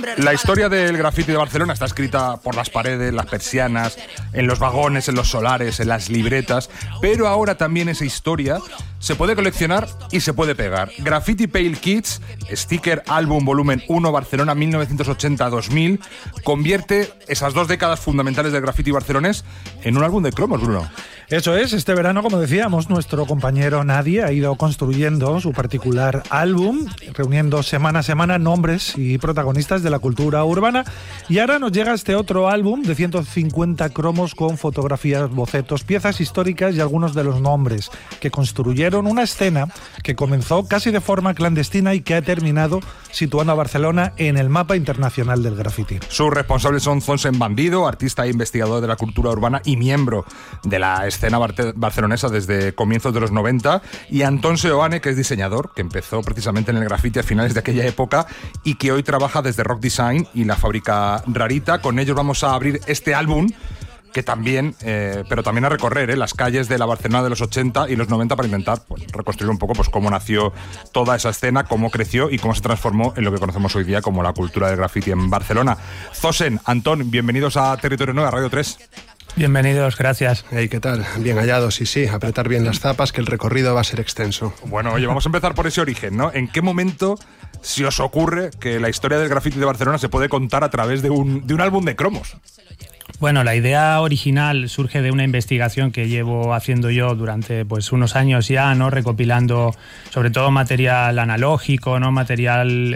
La historia del graffiti de Barcelona está escrita por las paredes, las persianas, en los vagones, en los solares, en las libretas, pero ahora también esa historia se puede coleccionar y se puede pegar. Graffiti Pale Kids, Sticker Album Volumen 1 Barcelona 1980-2000, convierte esas 2 décadas fundamentales del graffiti barcelonés en un álbum de cromos, Bruno. Eso es, este verano, como decíamos, nuestro compañero Nadie ha ido construyendo su particular álbum, reuniendo semana a semana nombres y protagonistas de la cultura urbana, y ahora nos llega este otro álbum de 150 cromos con fotografías, bocetos, piezas históricas y algunos de los nombres que construyeron una escena que comenzó casi de forma clandestina y que ha terminado situando a Barcelona en el mapa internacional del graffiti. Sus responsables son Zosen Bandido, artista e investigador de la cultura urbana y miembro de la escena barcelonesa desde comienzos de los 90, y Antón Seoane, que es diseñador, que empezó precisamente en el graffiti a finales de aquella época y que hoy trabaja desde Rock Design y la fábrica Rarita. Con ellos vamos a abrir este álbum que también, pero también a recorrer las calles de la Barcelona de los 80 y los 90 para intentar reconstruir un poco cómo nació toda esa escena, cómo creció y cómo se transformó en lo que conocemos hoy día como la cultura del graffiti en Barcelona. Zosen, Antón, bienvenidos a Territorio 9, a Radio 3. Bienvenidos, gracias. Hey, ¿qué tal? Bien hallados, y sí, apretar bien las zapas, que el recorrido va a ser extenso. Bueno, oye, vamos a empezar por ese origen, ¿no? ¿En qué momento se os ocurre que la historia del graffiti de Barcelona se puede contar a través de un álbum de cromos? Bueno, la idea original surge de una investigación que llevo haciendo yo durante unos años ya, ¿no? Recopilando sobre todo material analógico, ¿no? Material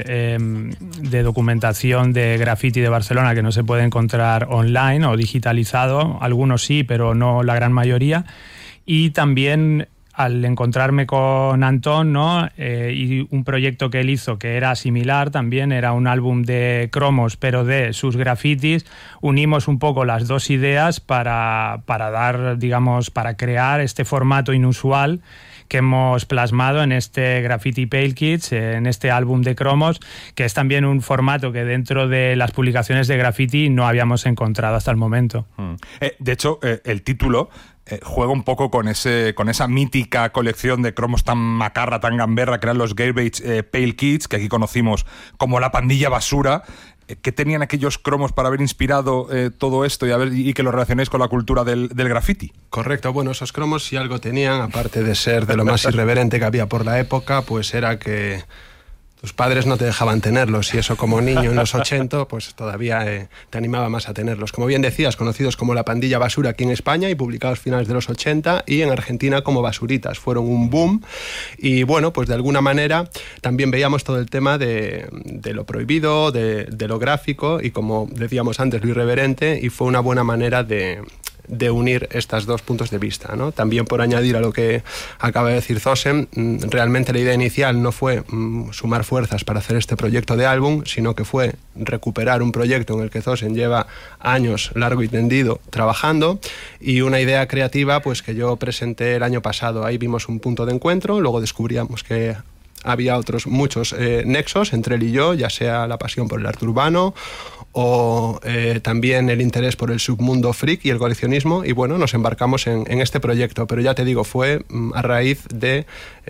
de documentación de graffiti de Barcelona que no se puede encontrar online o digitalizado, algunos sí, pero no la gran mayoría. Y también al encontrarme con Antón, ¿no? Y un proyecto que él hizo que era similar, también era un álbum de cromos, pero de sus grafitis, unimos un poco las dos ideas para dar, digamos, para crear este formato inusual que hemos plasmado en este Graffiti Pale Kids, en este álbum de cromos, que es también un formato que dentro de las publicaciones de graffiti no habíamos encontrado hasta el momento. De hecho, el título juega un poco con esa mítica colección de cromos tan macarra, tan gamberra, que eran los Garbage Pale Kids, que aquí conocimos como la pandilla basura. ¿Qué tenían aquellos cromos para haber inspirado todo esto y que lo relacionéis con la cultura del graffiti? Correcto, bueno, esos cromos si algo tenían, aparte de ser de lo más irreverente que había por la época, pues era que tus padres no te dejaban tenerlos, y eso como niño en los 80 pues todavía te animaba más a tenerlos. Como bien decías, conocidos como la pandilla basura aquí en España y publicados a finales de los 80, y en Argentina como Basuritas, fueron un boom. Y bueno, pues de alguna manera también veíamos todo el tema de lo prohibido, de lo gráfico y, como decíamos antes, lo irreverente, y fue una buena manera de unir estos dos puntos de vista, ¿no? También, por añadir a lo que acaba de decir Zosen, realmente la idea inicial no fue sumar fuerzas para hacer este proyecto de álbum, sino que fue recuperar un proyecto en el que Zosen lleva años largo y tendido trabajando, y una idea creativa pues que yo presenté el año pasado. Ahí vimos un punto de encuentro, luego descubríamos que había otros muchos nexos entre él y yo, ya sea la pasión por el arte urbano o también el interés por el submundo freak y el coleccionismo, y bueno, nos embarcamos en este proyecto, pero ya te digo, fue a raíz de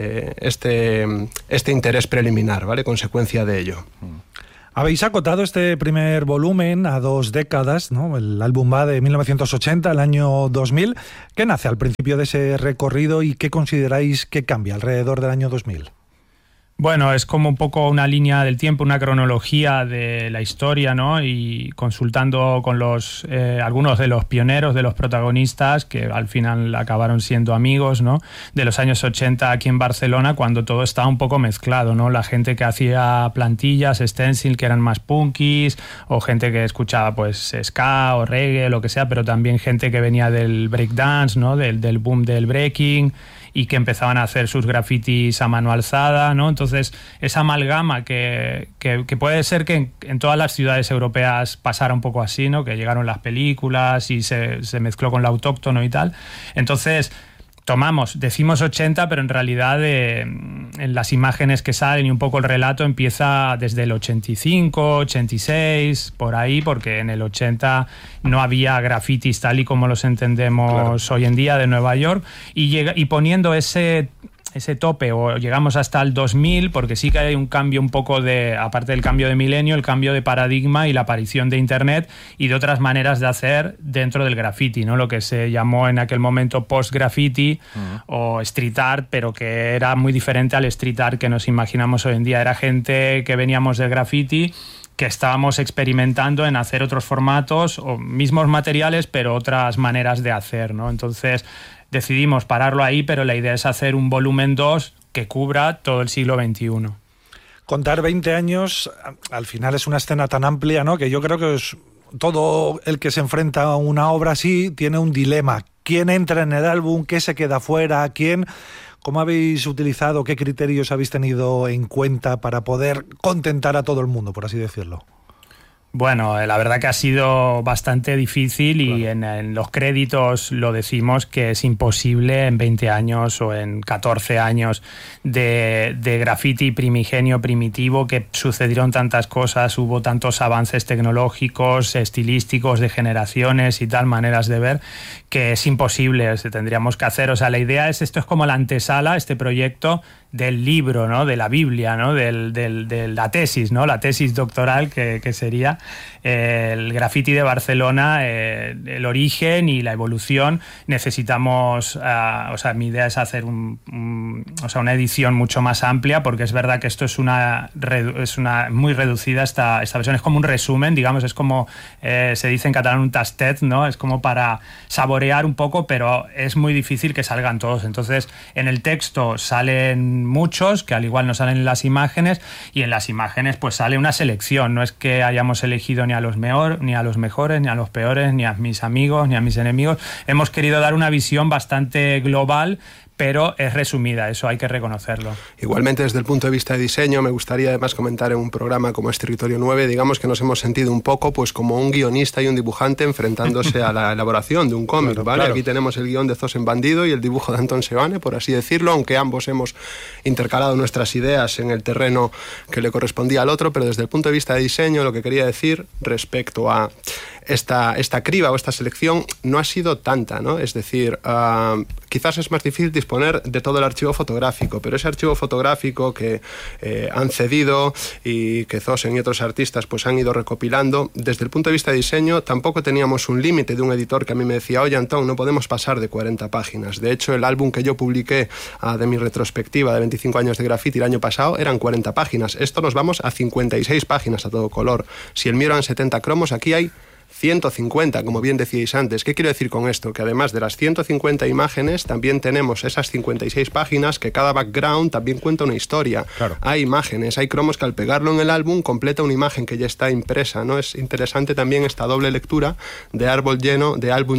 este interés preliminar, ¿vale? Consecuencia de ello. Habéis acotado este primer volumen a 2 décadas, ¿no? El álbum va de 1980 al año 2000. ¿Qué nace al principio de ese recorrido y qué consideráis que cambia alrededor del año 2000? Bueno, es como un poco una línea del tiempo, una cronología de la historia, ¿no? Y consultando con algunos de los pioneros, de los protagonistas, que al final acabaron siendo amigos, ¿no? De los años 80 aquí en Barcelona, cuando todo estaba un poco mezclado, ¿no? La gente que hacía plantillas, stencil, que eran más punkis, o gente que escuchaba pues ska o reggae, lo que sea, pero también gente que venía del breakdance, ¿no? Del boom del breaking, y que empezaban a hacer sus grafitis a mano alzada, ¿no? Entonces, esa amalgama que puede ser que en todas las ciudades europeas pasara un poco así, ¿no? Que llegaron las películas y se mezcló con lo autóctono y tal. Entonces, decimos 80, pero en realidad en las imágenes que salen y un poco el relato empieza desde el 85, 86, por ahí, porque en el 80 no había grafitis tal y como los entendemos, claro, hoy en día de Nueva York, y poniendo ese ese tope o llegamos hasta el 2000, porque sí que hay un cambio un poco de, aparte del cambio de milenio, el cambio de paradigma y la aparición de Internet y de otras maneras de hacer dentro del graffiti, ¿no? Lo que se llamó en aquel momento post-graffiti o street art, pero que era muy diferente al street art que nos imaginamos hoy en día. Era gente que veníamos del graffiti, que estábamos experimentando en hacer otros formatos o mismos materiales, pero otras maneras de hacer, ¿no? Entonces decidimos pararlo ahí, pero la idea es hacer un volumen 2 que cubra todo el siglo XXI. Contar 20 años, al final es una escena tan amplia, ¿no? Que yo creo que todo el que se enfrenta a una obra así tiene un dilema. ¿Quién entra en el álbum? ¿Qué se queda fuera? ¿Quién? ¿Cómo habéis utilizado? ¿Qué criterios habéis tenido en cuenta para poder contentar a todo el mundo, por así decirlo? Bueno, la verdad que ha sido bastante difícil y claro. en los créditos lo decimos que es imposible en 20 años o en 14 años de graffiti primigenio, primitivo, que sucedieron tantas cosas, hubo tantos avances tecnológicos, estilísticos, de generaciones y tal, maneras de ver, que es imposible, tendríamos que hacer. O sea, la idea es, esto es como la antesala, este proyecto, del libro, ¿no? De la Biblia, ¿no? De la tesis, ¿no? La tesis doctoral que sería el graffiti de Barcelona, el origen y la evolución. Necesitamos, o sea, mi idea es hacer una edición mucho más amplia, porque es verdad que esto es una muy reducida esta versión, es como un resumen, digamos, es como se dice en catalán un tastet, ¿no? Es como para saborear un poco, pero es muy difícil que salgan todos. Entonces, en el texto salen muchos, que al igual no salen en las imágenes, y en las imágenes pues sale una selección. No es que hayamos elegido ni a los mejores, ni a los peores, ni a mis amigos, ni a mis enemigos. Hemos querido dar una visión bastante global, pero es resumida, eso hay que reconocerlo. Igualmente, desde el punto de vista de diseño, me gustaría además comentar en un programa como es Territorio 9, digamos que nos hemos sentido un poco pues como un guionista y un dibujante enfrentándose a la elaboración de un cómic, claro, ¿vale? Claro. Aquí tenemos el guión de Zosen Bandido y el dibujo de Antón Seoane, por así decirlo, aunque ambos hemos intercalado nuestras ideas en el terreno que le correspondía al otro, pero desde el punto de vista de diseño, lo que quería decir respecto a esta criba o esta selección no ha sido tanta, ¿no? Es decir, quizás es más difícil disponer de todo el archivo fotográfico, pero ese archivo fotográfico que han cedido y que Zosen y otros artistas pues han ido recopilando, desde el punto de vista de diseño tampoco teníamos un límite de un editor que a mí me decía, oye Antón, no podemos pasar de 40 páginas. De hecho, el álbum que yo publiqué de mi retrospectiva de 25 años de graffiti el año pasado eran 40 páginas. Esto nos vamos a 56 páginas a todo color. Si el mío eran 70 cromos, aquí hay 150, como bien decíais antes. ¿Qué quiero decir con esto? Que además de las 150 imágenes, también tenemos esas 56 páginas que cada background también cuenta una historia. Claro. Hay imágenes, hay cromos que al pegarlo en el álbum completa una imagen que ya está impresa, ¿no? Es interesante también esta doble lectura de álbum lleno,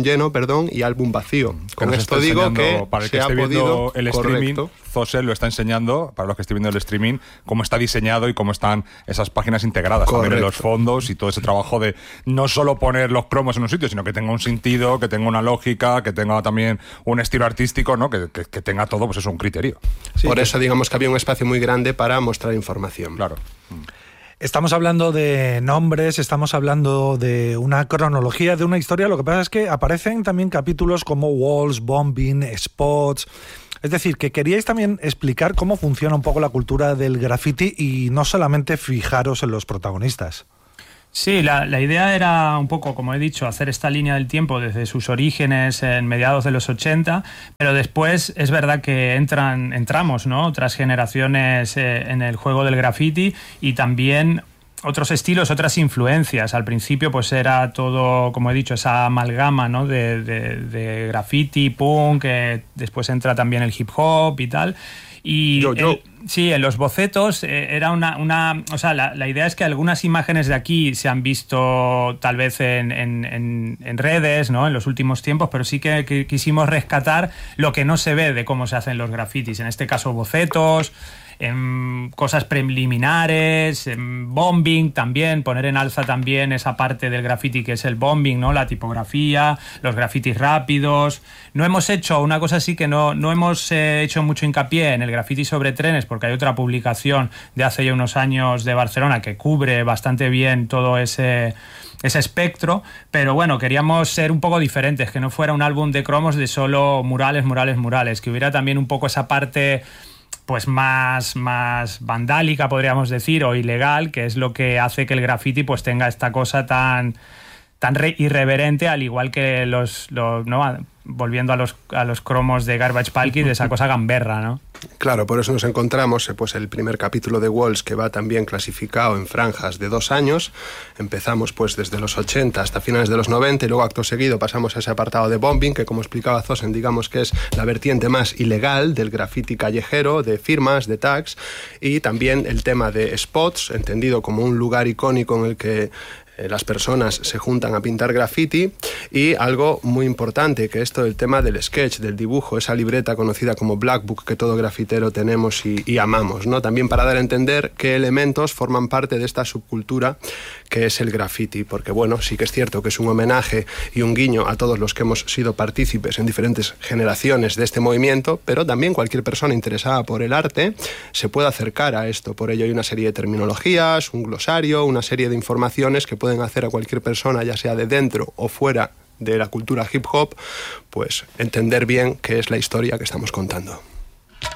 y álbum vacío. Con esto digo que para el que se esté ha podido, viendo el streaming, Zosen lo está enseñando, para los que estoy viendo el streaming, cómo está diseñado y cómo están esas páginas integradas, también en los fondos y todo ese trabajo de no solo poner los cromos en un sitio, sino que tenga un sentido, que tenga una lógica, que tenga también un estilo artístico, ¿no? Que tenga todo, pues eso, un criterio. Sí, por eso digamos que había un espacio muy grande para mostrar información. Claro. Estamos hablando de nombres, estamos hablando de una cronología, de una historia. Lo que pasa es que aparecen también capítulos como walls, bombing, spots. Es decir, que queríais también explicar cómo funciona un poco la cultura del graffiti y no solamente fijaros en los protagonistas. Sí, la idea era un poco, como he dicho, hacer esta línea del tiempo desde sus orígenes en mediados de los 80, pero después es verdad que entramos, ¿no? Otras generaciones en el juego del graffiti y también otros estilos, otras influencias. Al principio pues era todo, como he dicho, esa amalgama, ¿no? de graffiti, punk, después entra también el hip hop y tal. Y sí, en los bocetos era o sea, la idea es que algunas imágenes de aquí se han visto tal vez en redes, ¿no? En los últimos tiempos, pero sí que quisimos rescatar lo que no se ve de cómo se hacen los grafitis. En este caso, bocetos, cosas preliminares, bombing también, poner en alza también esa parte del graffiti que es el bombing, ¿no? La tipografía, los grafitis rápidos. No hemos hecho una cosa así que no hemos hecho mucho hincapié en el graffiti sobre trenes, porque hay otra publicación de hace ya unos años de Barcelona que cubre bastante bien todo ese espectro, pero bueno, queríamos ser un poco diferentes, que no fuera un álbum de cromos de solo murales, que hubiera también un poco esa parte pues más vandálica, podríamos decir, o ilegal, que es lo que hace que el graffiti pues tenga esta cosa tan irreverente, al igual que ¿no? Volviendo a los cromos de Garbage Pail, de esa cosa gamberra, ¿no? Claro, por eso nos encontramos pues el primer capítulo de Walls, que va también clasificado en franjas de 2 años. Empezamos pues desde los 80 hasta finales de los 90 y luego acto seguido pasamos a ese apartado de bombing, que como explicaba Zosen, digamos que es la vertiente más ilegal del graffiti callejero, de firmas, de tags, y también el tema de spots, entendido como un lugar icónico en el que las personas se juntan a pintar graffiti, y algo muy importante, que esto del tema del sketch, del dibujo, esa libreta conocida como Black Book que todo grafitero tenemos y amamos, ¿no? También para dar a entender qué elementos forman parte de esta subcultura que es el graffiti, porque bueno, sí que es cierto que es un homenaje y un guiño a todos los que hemos sido partícipes en diferentes generaciones de este movimiento, pero también cualquier persona interesada por el arte se puede acercar a esto. Por ello hay una serie de terminologías, un glosario, una serie de informaciones que pueden hacer a cualquier persona, ya sea de dentro o fuera de la cultura hip hop, pues entender bien qué es la historia que estamos contando.